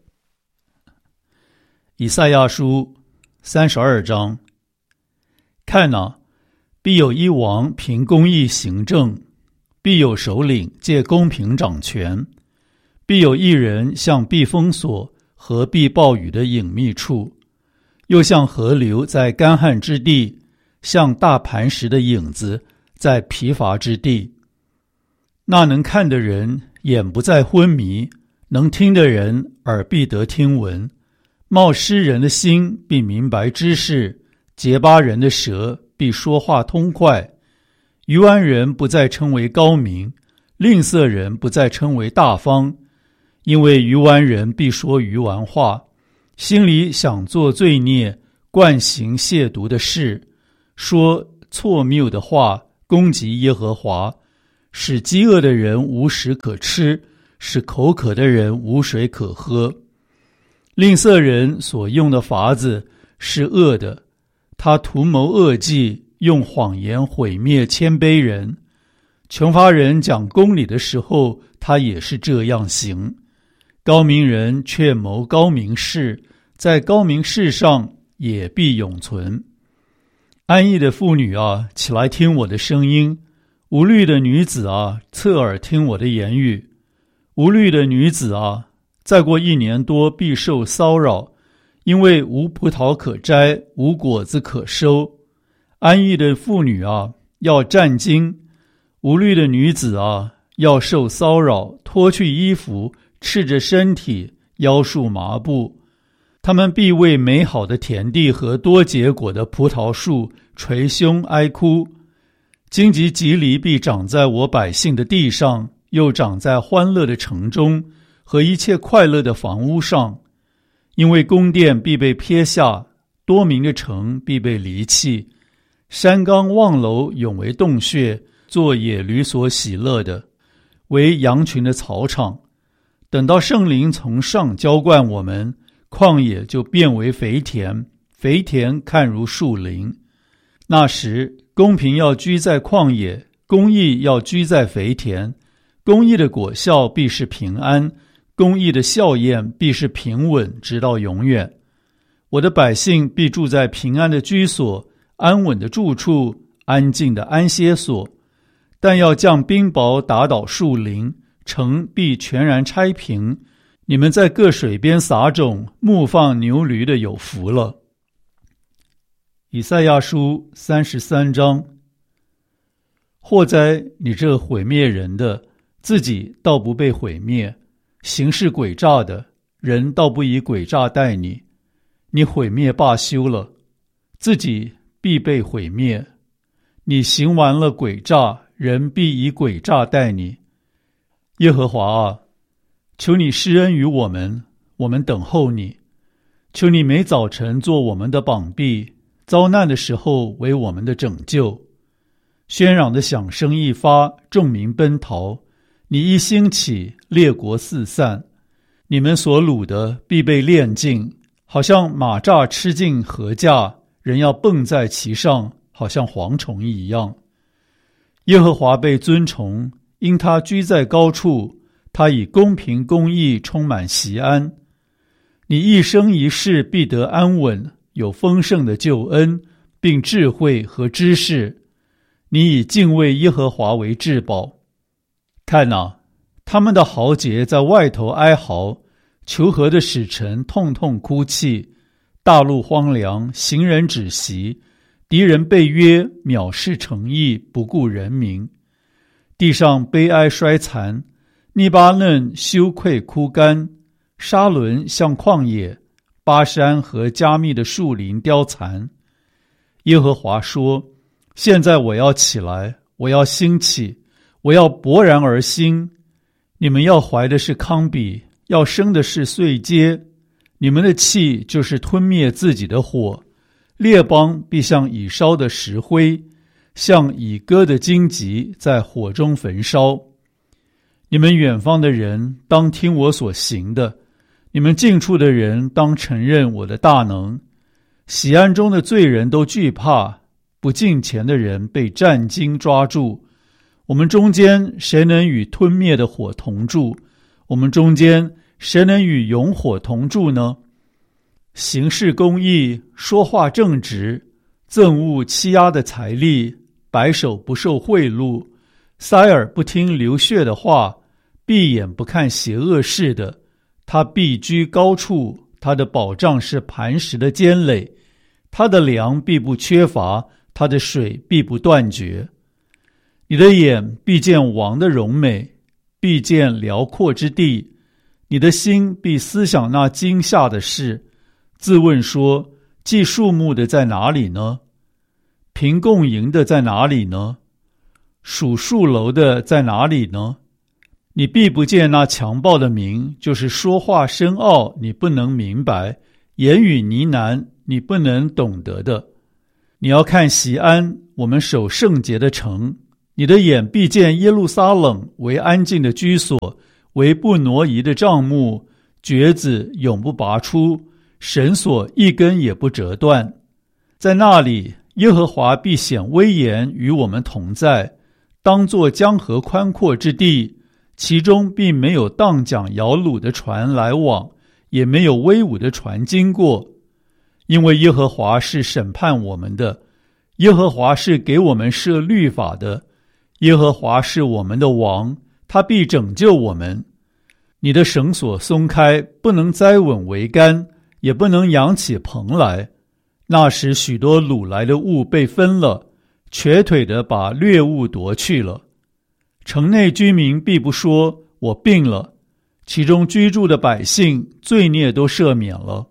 Speaker 1: 以赛亚书三十二章。看哪，必有一王凭公义行政，必有首领借公平掌权，必有一人像避风所和避暴雨的隐秘处，又像河流在干旱之地，像大磐石的影子在疲乏之地。那能看的人眼不再昏迷，能听的人耳必得听闻。冒失人的心必明白知识，结巴人的舌必说话通快。愚顽人不再称为高明，吝啬人不再称为大方，
Speaker 3: 因为愚顽人必说愚顽话，心里想做罪孽，惯行亵渎的事，说错谬的话，攻击耶和华，使饥饿的人无食可吃，使口渴的人无水可喝。吝啬人所用的法子是恶的，他图谋恶计，用谎言毁灭谦卑人。穷乏人讲公理的时候，他也是这样行。高明人却谋高明事，在高明事上也必永存。安逸的妇女啊，起来听我的声音；无虑的女子啊，侧耳听我的言语。无虑的女子啊，再过一年多必受骚扰，因为无葡萄可摘，无果子可收。安逸的妇女啊，要战惊；无虑的女子啊，要受骚扰，脱去衣服，赤着身体，腰束麻布。他们必为美好的田地和多结果的葡萄树捶胸哀哭。荆棘棘藜必长在我百姓的地上，又长在欢乐的城中和一切快乐的房屋上。因为宫殿必被撇下，多民的城必被离弃。山冈望楼永为洞穴，做野驴所喜乐的，为羊群的草场。等到圣灵从上浇灌我们，旷野就变为肥田，肥田看如树林。那时公平要居在旷野，公义要居在肥田。公义的果效必是平安，公义的效验必是平稳，直到永远。我的百姓必住在平安的居所，安稳的住处，安静的安歇所。但要降冰雹打倒树林，城必全然拆平。你们在各水边撒种，牧放牛驴的有福了。以赛亚书三十三章。祸哉，你这毁灭人的，自己倒不被毁灭；行事诡诈的人，倒不以诡诈待你。你毁灭罢休了，自己必被毁灭。你行完了诡诈，人必以诡诈待你。耶和华啊，求你施恩于我们，我们等候你。求你每早晨做我们的膀臂，遭难的时候为我们的拯救。喧嚷的响声一发，众民奔逃。你一兴起，列国四散。你们所掳的必被炼尽，好像马蚱吃尽禾稼，人要蹦在其上，好像蝗虫一样。耶和华被尊崇，因他居在高处，他以公平公义充满锡安。你一生一世必得安稳，有丰盛的救恩，并智慧和知识。你以敬畏耶和华为至宝。看哪，他们的豪杰在外头哀嚎，求和的使臣痛痛哭泣。大陆荒凉，行人止息，敌人被约，藐视诚意，不顾人民。地上悲哀衰残，黎巴嫩羞愧枯干，沙伦像旷野，巴山和加密的树林凋残。耶和华说，现在我要起来，我要兴起，我要勃然而兴。你们要怀的是糠秕，要生的是碎秸。你们的气就是吞灭自己的火，列邦必像已烧的石灰，像已割的荆棘在火中焚烧。你们远方的人当听我所行的，你们近处的人当承认我的大能。喜安中的罪人都惧怕，不敬虔的人被战惊抓住。我们中间谁能与吞灭的火同住？我们中间谁能与永火同住呢？行事公义，说话正直，憎恶欺压的财力，白手不受贿赂，塞耳不听流血的话，闭眼不看邪恶事的，他必居高处，他的保障是磐石的坚垒，他的粮必不缺乏，他的水必不断绝。你的眼必见王的荣美，必见辽阔之地，你的心必思想那惊吓的事，自问说，计数目的在哪里呢？凭共营的在哪里呢？数数楼的在哪里呢？ 你必不见那强暴的民，就是说话深奥你不能明白，言语呢喃你不能懂得的。你要看锡安，我们守圣洁的城，你的眼必见耶路撒冷为安静的居所，为不挪移的帐幕，橛子永不拔出，绳索一根也不折断。在那里，耶和华必显威严与我们同在，当作江河宽阔之地，其中并没有荡桨摇橹的船来往，也没有威武的船经过。因为耶和华是审判我们的，耶和华是给我们设律法的，耶和华是我们的王，他必拯救我们。你的绳索松开，不能栽稳桅杆，也不能扬起棚来。那时许多掳来的物被分了，瘸腿的把掠物夺去了。城内居民必不说我病了，其中居住的百姓罪孽都赦免了。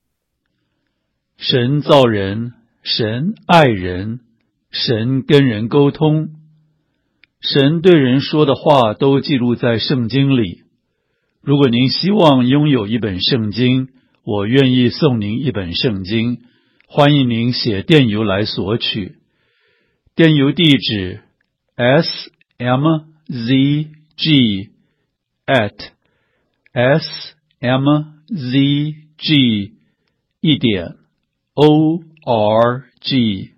Speaker 2: 神造人，神爱人，神跟人沟通，神对人说的话都记录在圣经里。如果您希望拥有一本圣经，我愿意送您一本圣经，欢迎您写电邮来索取。电邮地址 s m z g at s m z g 一点 o r g。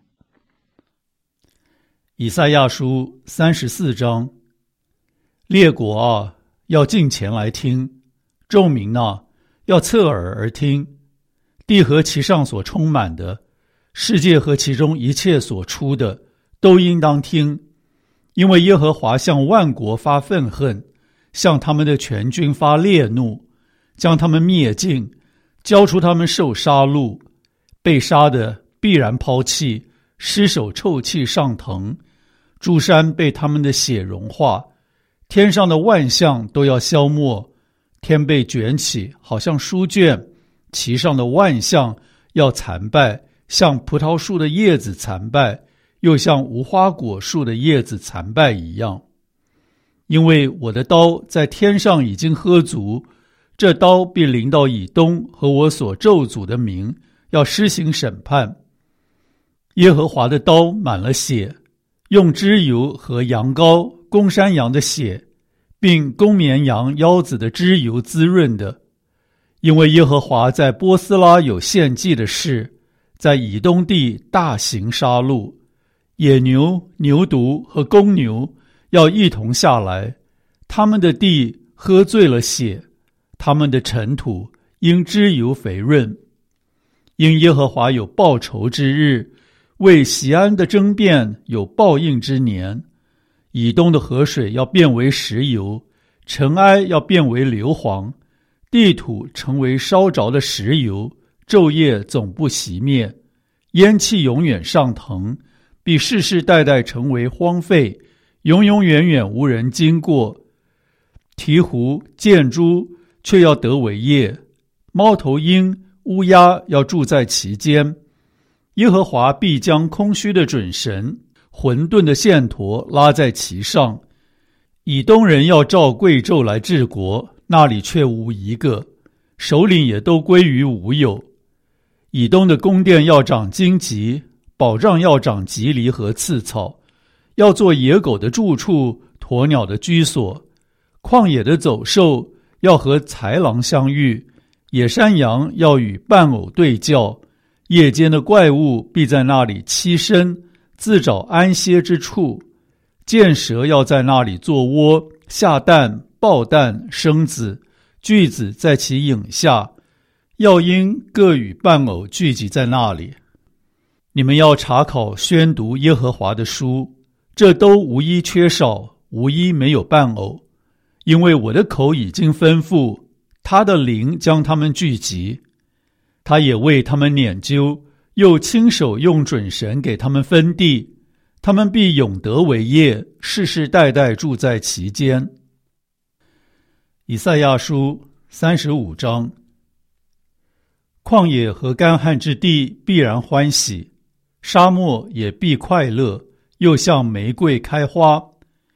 Speaker 3: 以赛亚书三十四章，列国啊，要近前来听；众民啊，要侧耳而听。地和其上所充满的，世界和其中一切所出的，都应当听。因为耶和华向万国发愤恨，向他们的全军发烈怒，将他们灭尽，交出他们受杀戮。被杀的必然抛弃，尸首臭气上腾，诸山被他们的血融化，天上的万象都要消没。天被卷起，好像书卷，其上的万象要残败，像葡萄树的叶子残败，又像无花果树的叶子残败一样。因为我的刀在天上已经喝足，这刀必临到以东和我所咒诅的民，要施行审判。耶和华的刀满了血，用脂油和羊羔、公山羊的血，并公绵羊腰子的脂油滋润的。因为耶和华在波斯拉有献祭的事，在以东地大行杀戮，野牛、牛犊和公牛要一同下来，他们的地喝醉了血，他们的尘土因脂油肥润。因耶和华有报仇之日，为锡安的争辩有报应之年。以东的河水要变为石油，尘埃要变为硫磺，地土成为烧着的石油，昼夜总不熄灭，烟气永远上腾，必世世代代成为荒废，永永远远无人经过。鹈鹕、箭猪却要得为业，猫头鹰、乌鸦要住在其间。耶和华必将空虚的准绳、混沌的线砣拉在其上。以东人要照贵胄来治国，那里却无一个，首领也都归于无有。以东的宫殿要长荆棘，保障要长棘藜和刺草，要做野狗的住处，鸵鸟的居所。旷野的走兽要和豺狼相遇，野山羊要与伴偶对叫。夜间的怪物必在那里栖身，自找安歇之处。箭蛇要在那里做窝，下蛋、抱蛋、生子，巨子在其影下。要鹰各与伴偶聚集在那里。你们要查考宣读耶和华的书，这都无一缺少，无一没有伴偶。因为我的口已经吩咐，他的灵将他们聚集。他也为他们研究，又亲手用准绳给他们分地，他们必永得为业，世世代代住在其间。以赛亚书三十五章，旷野和干旱之地必然欢喜，沙漠也必快乐，又像玫瑰开花。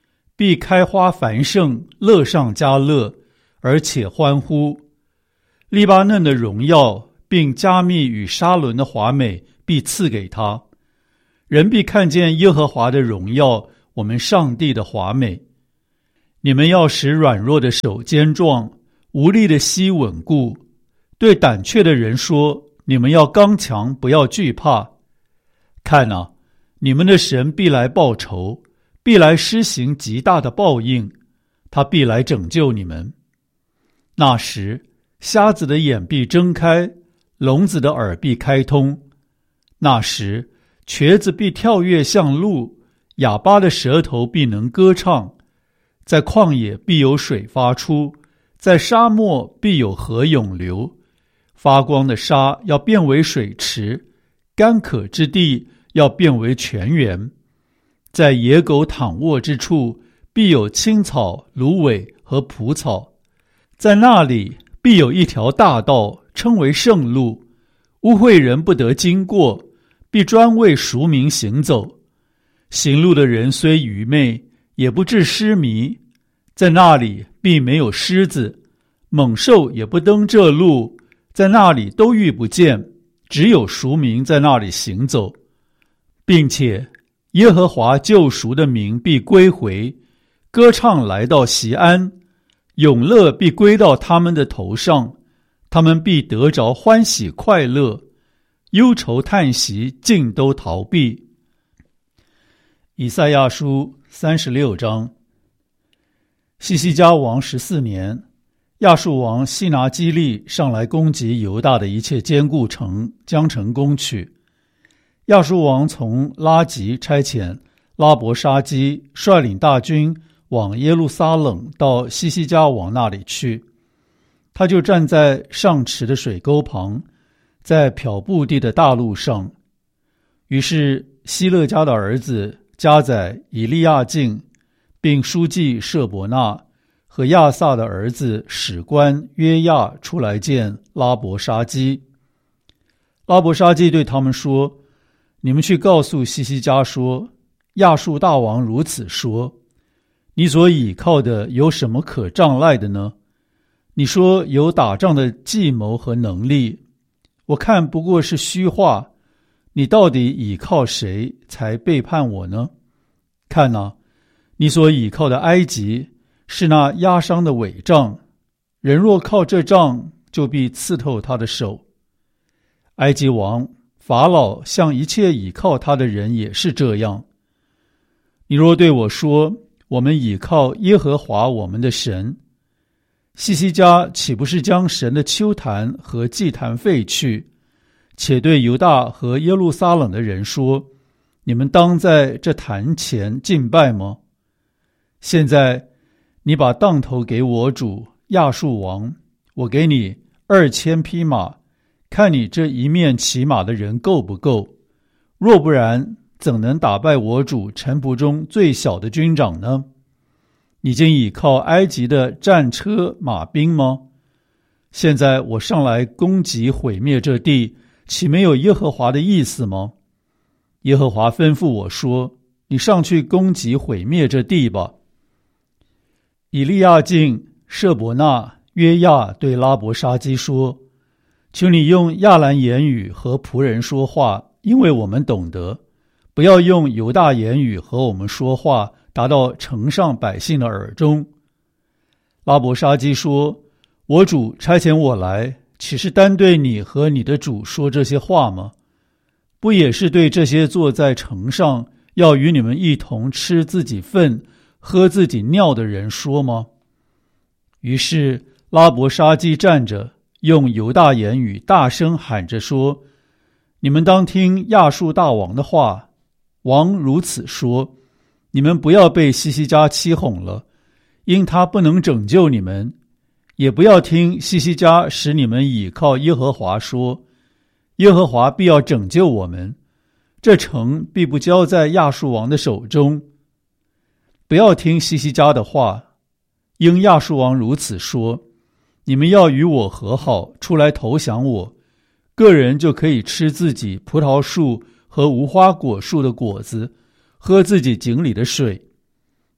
Speaker 3: 必开花繁盛，乐上加乐，而且欢呼。利巴嫩的荣耀，并加密与沙伦的华美，必赐给他。人必看见耶和华的荣耀，我们上帝的华美。你们要使软弱的手坚壮，无力的膝稳固。对胆怯的人说，你们要刚强，不要惧怕。看啊，你们的神必来报仇，必来施行极大的报应，他必来拯救你们。那时，瞎子的眼必睁开，聋子的耳必开通。那时，瘸子必跳跃像鹿，哑巴的舌头必能歌唱。在旷野必有水发出，在沙漠必有河涌流。发光的沙要变为水池，干渴之地要变为泉源。在野狗躺卧之处，必有青草、芦苇和蒲草。在那里必有一条大道，称为圣路，污秽人不得经过，必专为赎民行走。行路的人虽愚昧，也不致失迷。在那里必没有狮子，猛兽也不登这路，在那里都遇不见，只有赎民在那里行走。并且耶和华救赎的名必归回，歌唱来到锡安，永乐必归到他们的头上，他们必得着欢喜快乐，忧愁叹息尽都逃避。以赛亚书三十六章。西西家王十四年，亚述王西拿基利上来攻击犹大的一切坚固城，将城攻取。亚述王从拉吉差遣拉伯沙基率领大军往耶路撒冷到西西家王那里去。他就站在上池的水沟旁，在漂布地的大路上。于是希勒家的儿子家宰以利亚敬，并书记舍伯纳和亚萨的儿子史官约亚出来见拉伯沙基。拉伯沙基对他们说，你们去告诉西西家说，亚述大王如此说，你所倚靠的有什么可仗赖的呢？你说有打仗的计谋和能力，我看不过是虚话，你到底倚靠谁才背叛我呢？看啊，你所倚靠的埃及是那压伤的伪杖，人若靠这杖，就必刺透他的手。埃及王法老向一切倚靠他的人也是这样。你若对我说，我们倚靠耶和华我们的神，西西家岂不是将神的丘坛和祭坛废去，且对犹大和耶路撒冷的人说，你们当在这坛前敬拜吗？现在你把当头给我主亚述王，我给你二千匹马，看你这一面骑马的人够不够？若不然，怎能打败我主臣仆中最小的军长呢？你竟倚靠埃及的战车马兵吗？现在我上来攻击毁灭这地，岂没有耶和华的意思吗？耶和华吩咐我说，你上去攻击毁灭这地吧。以利亚敬、舍伯纳、约亚对拉伯沙基说，求你用亚兰言语和仆人说话，因为我们懂得，不要用犹大言语和我们说话，达到城上百姓的耳中。拉伯沙基说，我主差遣我来，岂是单对你和你的主说这些话吗？不也是对这些坐在城上，要与你们一同吃自己粪喝自己尿的人说吗？于是拉伯沙基站着，用犹大言语大声喊着说，你们当听亚述大王的话，王如此说，你们不要被西西家欺哄了，因他不能拯救你们，也不要听西西家使你们倚靠耶和华说，耶和华必要拯救我们，这城必不交在亚述王的手中。不要听西西家的话，因亚述王如此说，你们要与我和好，出来投降我，个人就可以吃自己葡萄树和无花果树的果子，喝自己井里的水。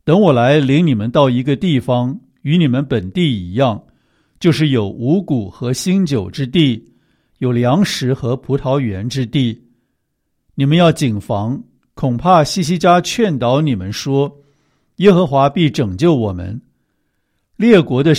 Speaker 3: 等我来领你们到一个地方，与你们本地一样，就是有五谷和新酒之地，有粮食和葡萄园之地。你们要谨防，恐怕西西家劝导你们说，耶和华必拯救我们。列国的